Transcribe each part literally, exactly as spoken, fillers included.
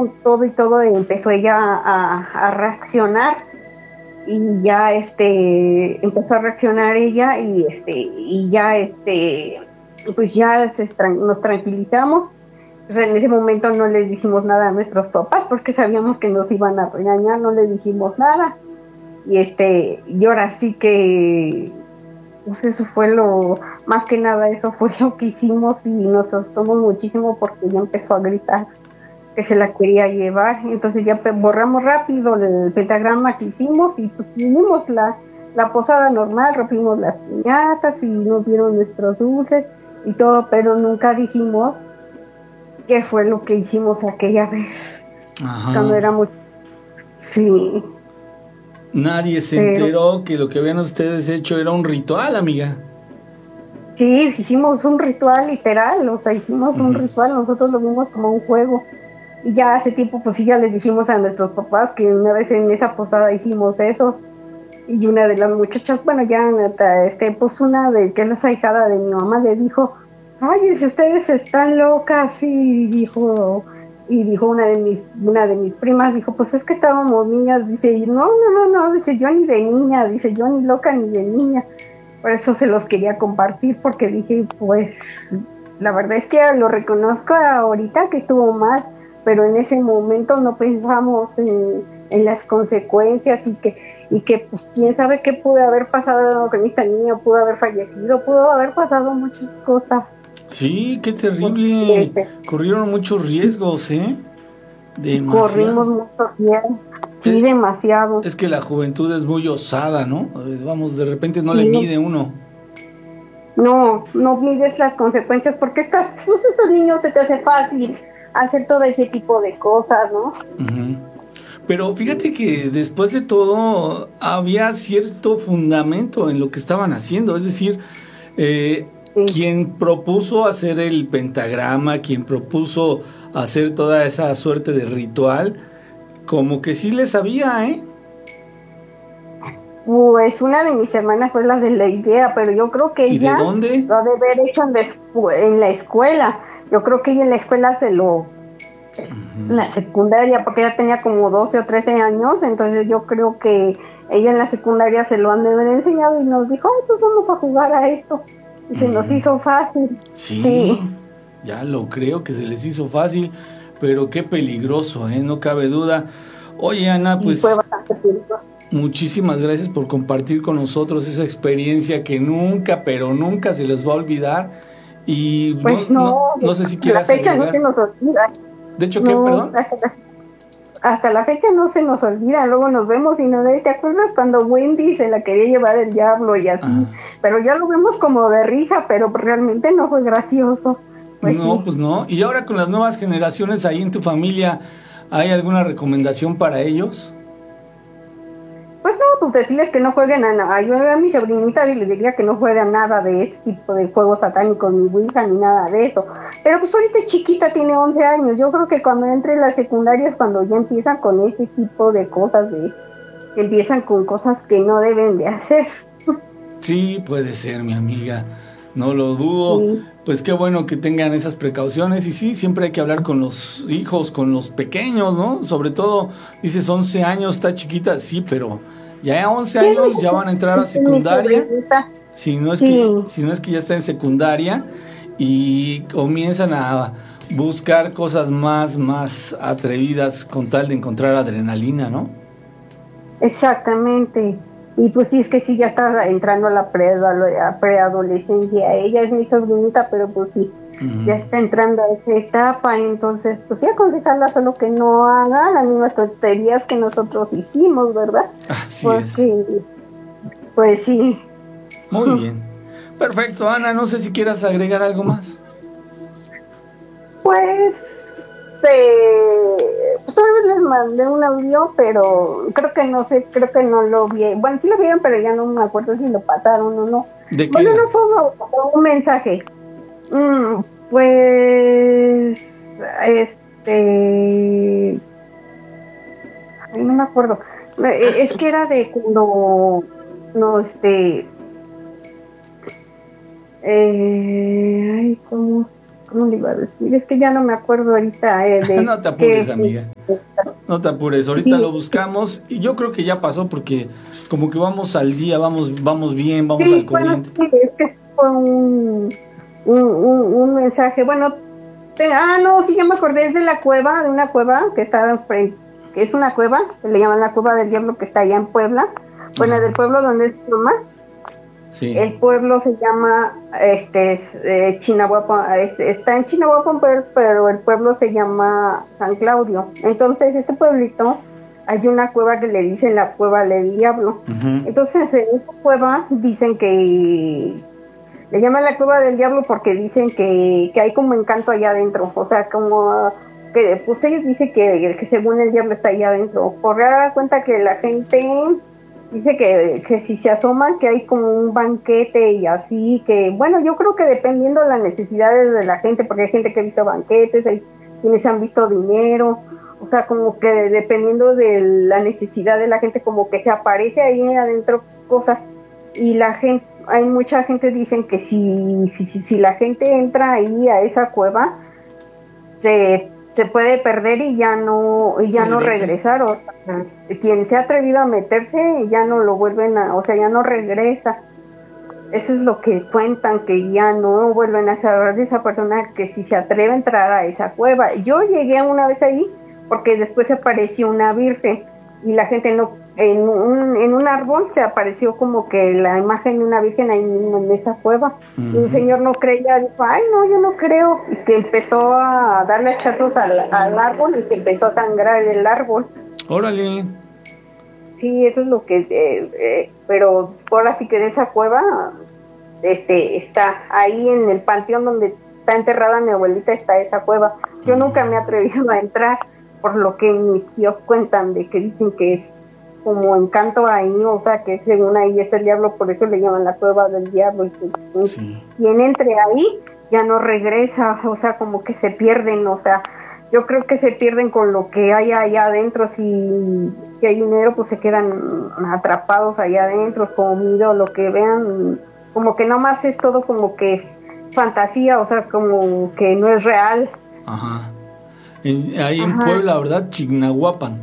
con todo y todo empezó ella a, a reaccionar, y ya este empezó a reaccionar ella, y este y ya este pues ya se, nos tranquilizamos. O sea, en ese momento no les dijimos nada a nuestros papás porque sabíamos que nos iban a regañar, no les dijimos nada. Y este y ahora sí que pues eso fue lo, más que nada eso fue lo que hicimos, y nos asustamos muchísimo porque ella empezó a gritar que se la quería llevar. Entonces ya borramos rápido el pentagrama que hicimos, y pues hicimos la, la posada normal, rompimos las piñatas y nos dieron nuestros dulces y todo, pero nunca dijimos qué fue lo que hicimos aquella vez. Ajá. Cuando éramos... Sí. Nadie se pero... enteró que lo que habían ustedes hecho era un ritual, amiga. Sí, hicimos un ritual literal, o sea, hicimos uh-huh. un ritual, nosotros lo vimos como un juego. Y ya hace tiempo, pues sí, ya les dijimos a nuestros papás que una vez en esa posada hicimos eso. Y una de las muchachas, bueno, ya, este, pues una de que es la ahijada de mi mamá, le dijo, ay, si ustedes están locas, y dijo, y dijo una de mis, una de mis primas, dijo, pues es que estábamos niñas, dice, y no, no, no, no, dice, yo ni de niña, dice, yo ni loca ni de niña. Por eso se los quería compartir, porque dije, pues, la verdad es que lo reconozco ahorita que estuvo mal, pero en ese momento no pensamos en, en las consecuencias, y que, y que pues quién sabe qué pudo haber pasado con esta niña, pudo haber fallecido, pudo haber pasado muchas cosas. Sí, qué terrible. Corrieron muchos riesgos, ¿eh? Demasiado. Corrimos muchos riesgos, sí, es, demasiado. Es que la juventud es muy osada, ¿no? Vamos, de repente no sí. le mide uno. No, no mides las consecuencias, porque estás, pues estos niños se te hace fácil hacer todo ese tipo de cosas, ¿no? Uh-huh. Pero fíjate que después de todo había cierto fundamento en lo que estaban haciendo, es decir, eh, sí. quien propuso hacer el pentagrama, quien propuso hacer toda esa suerte de ritual, como que sí le sabía, ¿eh? Pues una de mis hermanas fue la de la idea, pero yo creo que ¿Y ella de dónde? lo ha de haber hecho en la, escu- en la escuela. Yo creo que ella en la escuela se lo... Uh-huh. En la secundaria, porque ella tenía como doce o trece años, entonces yo creo que ella en la secundaria se lo han de haber enseñado y nos dijo, ay, pues vamos a jugar a esto. Y uh-huh. se nos hizo fácil. Sí, sí, ya lo creo que se les hizo fácil, pero qué peligroso, ¿eh? No cabe duda. Oye, Ana, pues... fue bastante peligroso. Muchísimas gracias por compartir con nosotros esa experiencia que nunca, pero nunca se les va a olvidar. Y pues no, no, no, no sé si quieras la fecha agregar. no se nos olvida. De hecho, ¿qué, no, perdón? Hasta la, hasta la fecha no se nos olvida. Luego nos vemos y no, ¿te acuerdas cuando Wendy se la quería llevar el diablo y así? Ajá. Pero ya lo vemos como de risa, pero realmente no fue gracioso. Pues no, sí. pues no. Y ahora con las nuevas generaciones ahí en tu familia, ¿hay alguna recomendación para ellos? Pues no, pues decirles que no jueguen a nada. Yo a mi sobrinita y les diría que no jueguen nada de ese tipo de juegos satánicos, ni Ouija, ni nada de eso. Pero pues ahorita chiquita, tiene once años. Yo creo que cuando entre en la secundaria es cuando ya empiezan con ese tipo de cosas, de que empiezan con cosas que no deben de hacer. Sí, puede ser, mi amiga. No lo dudo. Sí. Pues qué bueno que tengan esas precauciones. Y sí, siempre hay que hablar con los hijos, con los pequeños, ¿no? Sobre todo, dices once años, está chiquita, sí, pero ya a once sí, años ya van a entrar a secundaria. Si no es sí. que, si no es que ya está en secundaria y comienzan a buscar cosas más, más atrevidas con tal de encontrar adrenalina, ¿no? Exactamente. Y pues sí, es que sí, ya está entrando a la preadolescencia. Ella es mi sobrinita, pero pues sí, uh-huh. ya está entrando a esa etapa. Entonces, pues sí, aconsejarla solo que no haga las mismas tonterías que nosotros hicimos, ¿verdad? Así Porque, es. Pues sí. Muy bien. Perfecto, Ana, no sé si quieras agregar algo más. Pues... Eh, pues una vez les mandé un audio, pero creo que no sé, creo que no lo vi. Bueno, sí lo vieron, pero ya no me acuerdo si lo pasaron o no. ¿De qué? Bueno, no fue un, un mensaje. Mm, pues, este, ay, no me acuerdo. Es que era de cuando, no, este, eh, ay, ¿cómo? ¿Cómo le iba a decir? Es que ya no me acuerdo ahorita. Eh, de no te apures, que, amiga. No te apures, ahorita Sí. lo buscamos y yo creo que ya pasó porque como que vamos al día, vamos vamos bien, vamos Sí, al bueno, corriente. sí, es que fue un, un, un, un mensaje. Bueno, te- ah, no, sí, ya me acordé, es de la cueva, de una cueva que está enfrente, que es una cueva, que le llaman la Cueva del Diablo, que está allá en Puebla. Bueno, Ajá. del pueblo donde es mi mamá. Sí. El pueblo se llama este eh, Chinahuapan, este, está en Chinahuapan, pero, pero el pueblo se llama San Claudio. Entonces, este pueblito hay una cueva que le dicen la Cueva del Diablo. Ujú. Entonces, en esta cueva dicen que le llaman la Cueva del Diablo porque dicen que, que hay como encanto allá adentro. O sea, como que pues ellos dicen que, que según el diablo está allá adentro. Por dar cuenta que la gente dice que, que si se asoman que hay como un banquete y así, que bueno, yo creo que dependiendo de las necesidades de la gente, porque hay gente que ha visto banquetes, hay quienes han visto dinero, o sea, como que dependiendo de la necesidad de la gente, como que se aparece ahí adentro cosas, y la gente, hay mucha gente dicen que si, si, si, si la gente entra ahí a esa cueva, se se puede perder y ya no y ya no regresar, o sea, quien se ha atrevido a meterse ya no lo vuelven a, o sea, ya no regresa. Eso es lo que cuentan, que ya no vuelven a saber de esa persona que si se atreve a entrar a esa cueva. Yo llegué una vez ahí porque después apareció una virgen y la gente no, en un, en un árbol se apareció como que la imagen de una virgen ahí mismo en esa cueva. Uh-huh. Y un señor no creía, dijo, ay no, yo no creo, y que empezó a darle hachazos al, al árbol y se empezó a sangrar el árbol. Órale. Sí, eso es lo que, eh, eh, pero ahora sí que de esa cueva, este, está ahí en el panteón donde está enterrada mi abuelita, está esa cueva. Yo uh-huh. nunca me he atrevido a entrar, por lo que mis tíos cuentan, de que dicen que es como encanto ahí, o sea, que según ahí es el diablo, por eso le llaman la cueva del diablo, y que sí. quien entre ahí ya no regresa, o sea, como que se pierden, o sea, yo creo que se pierden con lo que hay allá adentro. Si, si hay dinero, pues se quedan atrapados allá adentro, comido, lo que vean, como que nomás es todo como que fantasía, o sea, como que no es real. Ajá. En, ahí Ajá. en Puebla, ¿verdad? Chignahuapan.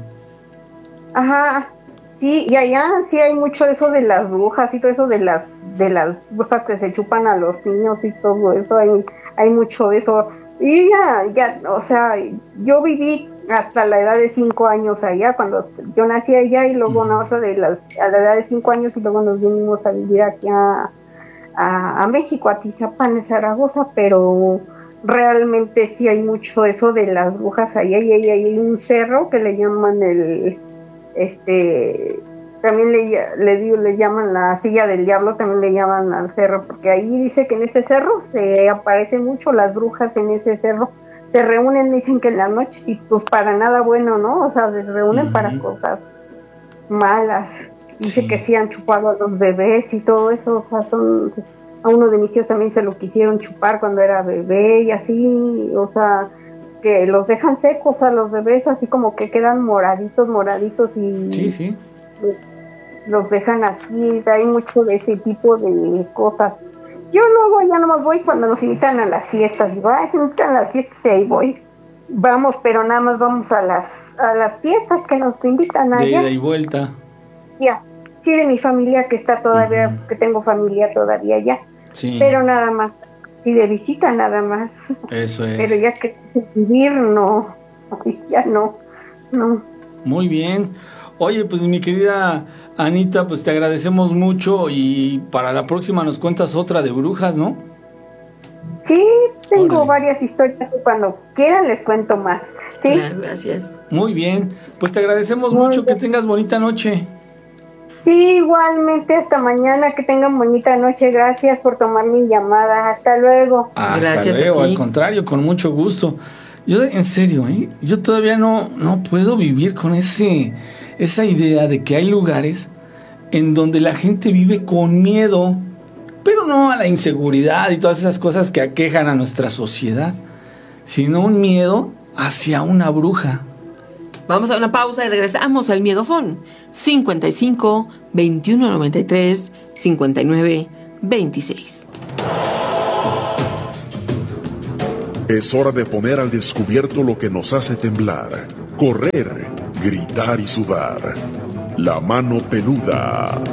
Ajá, sí, y allá sí hay mucho eso de las brujas y todo eso de las de las brujas que se chupan a los niños y todo eso, hay, hay mucho de eso. Y ya, ya, o sea, yo viví hasta la edad de cinco años allá, cuando yo nací allá, y luego no, o sea, de las, a la edad de cinco años, y luego nos vinimos a vivir aquí a, a, a México, a Tizapán, en Zaragoza, pero realmente sí hay mucho eso de las brujas allá, y hay, hay un cerro que le llaman el, este, también le, le, digo, le llaman la silla del diablo, también le llaman al cerro, porque ahí dice que en ese cerro se aparecen mucho las brujas, en ese cerro se reúnen, dicen que en la noche, y pues para nada bueno, ¿no? O sea, se reúnen uh-huh. para cosas malas. Dice sí. que sí han chupado a los bebés y todo eso, o sea, son, a uno de mis tíos también se lo quisieron chupar cuando era bebé y así, o sea, que los dejan secos a los bebés, así como que quedan moraditos, moraditos y sí, sí. los dejan así. Hay mucho de ese tipo de cosas. Yo luego ya nomás voy cuando nos invitan a las fiestas, digo, ay, se invitan a las fiestas y ahí voy. Vamos, pero nada más vamos a las a las fiestas que nos invitan allá. De ida y vuelta. Ya, sí, de mi familia que está todavía, uh-huh. que tengo familia todavía allá. Sí. Pero nada más. Y de visita nada más. Eso es. Pero ya que vivir, no, ya no, no. Muy bien. Oye, pues mi querida Anita, pues te agradecemos mucho y para la próxima nos cuentas otra de brujas, ¿no? Sí, tengo Órale. varias historias que cuando quieran les cuento más. ¿Sí? Claro, gracias. Muy bien, pues te agradecemos Muy mucho, bien. Que tengas bonita noche. Sí, igualmente, hasta mañana, que tengan bonita noche. Gracias por tomar mi llamada. Hasta luego. Hasta Gracias luego, a ti. Al contrario, con mucho gusto. Yo, en serio, ¿eh? Yo todavía no, no puedo vivir con ese, esa idea de que hay lugares en donde la gente vive con miedo, pero no a la inseguridad y todas esas cosas que aquejan a nuestra sociedad, sino un miedo hacia una bruja. Vamos a una pausa y regresamos al Miedofón. cincuenta y cinco, veintiuno noventa y tres, cincuenta y nueve, veintiséis. Es hora de poner al descubierto lo que nos hace temblar. correr, gritar y sudar. La mano peluda.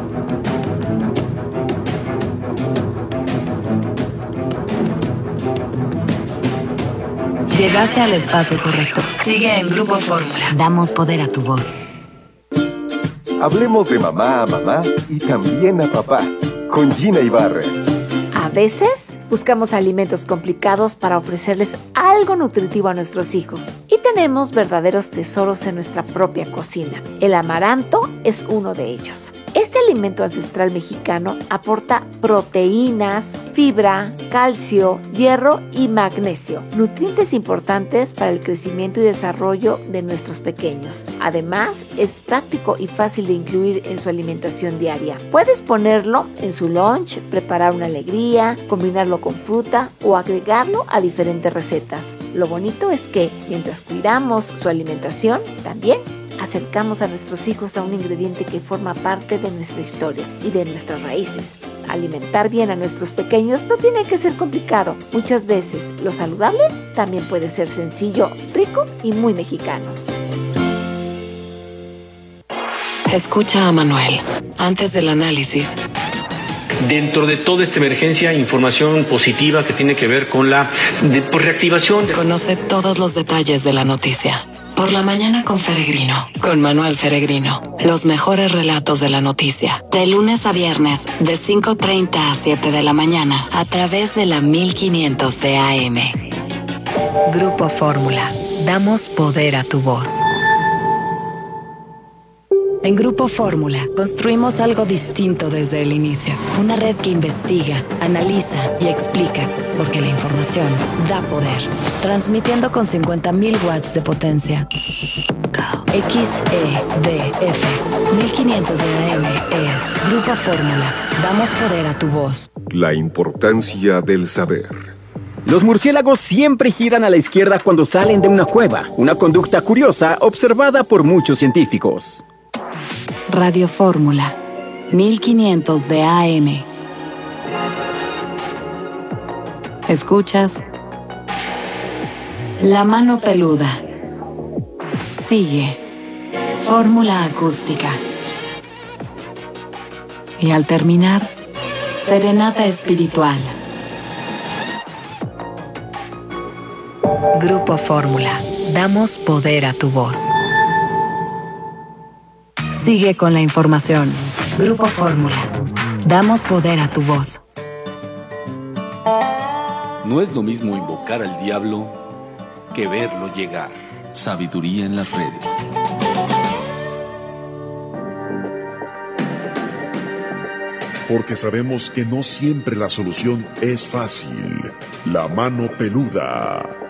Llegaste al espacio correcto. Sigue en Grupo Fórmula. Damos poder a tu voz. Hablemos de mamá a mamá y también a papá, con Gina Ibarra. A veces buscamos alimentos complicados para ofrecerles algo nutritivo a nuestros hijos. Y tenemos verdaderos tesoros en nuestra propia cocina. El amaranto es uno de ellos. Este alimento ancestral mexicano aporta proteínas, fibra, calcio, hierro y magnesio, nutrientes importantes para el crecimiento y desarrollo de nuestros pequeños. Además, es práctico y fácil de incluir en su alimentación diaria. Puedes ponerlo en su lunch, preparar una alegría, combinarlo con fruta o agregarlo a diferentes recetas. Lo bonito es que, mientras cuidamos su alimentación, también acercamos a nuestros hijos a un ingrediente que forma parte de nuestra historia y de nuestras raíces. Alimentar bien a nuestros pequeños no tiene que ser complicado. Muchas veces lo saludable también puede ser sencillo, rico y muy mexicano. Escucha a Manuel antes del análisis. Dentro de toda esta emergencia, información positiva que tiene que ver con la de, pues, reactivación. De... Conoce todos los detalles de la noticia. Por la mañana con Feregrino, con Manuel Feregrino. Los mejores relatos de la noticia. De lunes a viernes, de cinco treinta a siete de la mañana, a través de la mil quinientos de A M. Grupo Fórmula. Damos poder a tu voz. En Grupo Fórmula construimos algo distinto desde el inicio. Una red que investiga, analiza y explica, porque la información da poder. Transmitiendo con cincuenta mil watts de potencia. X E D F mil quinientos de A M es Grupo Fórmula. Damos poder a tu voz. La importancia del saber. Los murciélagos siempre giran a la izquierda cuando salen de una cueva. Una conducta curiosa observada por muchos científicos. Radio Fórmula, mil quinientos de A M. ¿Escuchas? La mano peluda. Sigue. Fórmula acústica. Y al terminar, serenata espiritual. Grupo Fórmula. Damos poder a tu voz. Sigue con la información. Grupo Fórmula. Damos poder a tu voz. No es lo mismo invocar al diablo que verlo llegar. Sabiduría en las redes. Porque sabemos que no siempre la solución es fácil. La mano peluda.